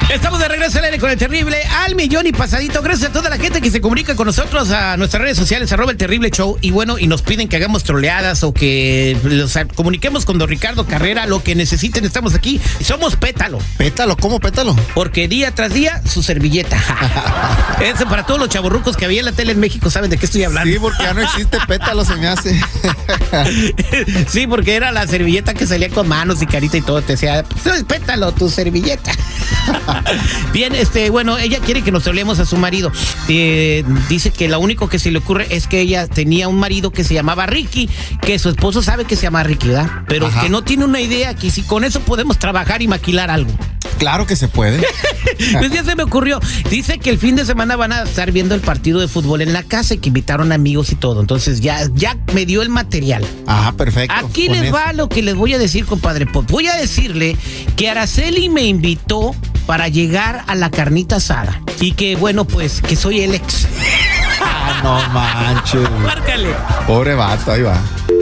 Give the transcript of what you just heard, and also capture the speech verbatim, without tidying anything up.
Estamos de regreso al aire con el terrible al millón y pasadito. Gracias a toda la gente que se comunica con nosotros a nuestras redes sociales, arroba el terrible show. Y bueno, y nos piden que hagamos troleadas o que los comuniquemos con don Ricardo Carrera, lo que necesiten, estamos aquí. Somos Pétalo. ¿Pétalo? ¿Cómo Pétalo? Porque día tras día, su servilleta. Eso para todos los chavorrucos que había en la tele en México, saben de qué estoy hablando. Sí, porque ya no existe Pétalo, se me hace. Sí, porque era la servilleta que salía con manos y carita y todo. Te decía, pues, Pétalo, tu servilleta. Bien, este, bueno, ella quiere que nos troleemos a su marido. Eh, dice que lo único que se le ocurre es que ella tenía un marido que se llamaba Ricky, que su esposo sabe que se llama Ricky, ¿verdad? Pero Ajá. que no tiene una idea que si con eso podemos trabajar y maquilar algo. Claro que se puede. Pues ya se me ocurrió. Dice que el fin de semana van a estar viendo el partido de fútbol en la casa y que invitaron amigos y todo. Entonces ya, ya me dio el material. Ajá, perfecto. Aquí les eso. va lo que les voy a decir, compadre. Voy a decirle que Araceli me invitó para llegar a la carnita asada. Y que, bueno, pues, que soy el ex. Ah, no manches. Márcale. Pobre vato, ahí va.